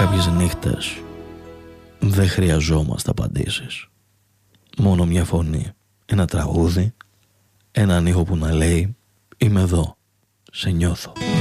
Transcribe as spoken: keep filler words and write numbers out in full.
Κάποιες νύχτες δεν χρειαζόμαστε απαντήσεις. Μόνο μια φωνή, ένα τραγούδι, έναν ήχο που να λέει «Είμαι εδώ, σε νιώθω».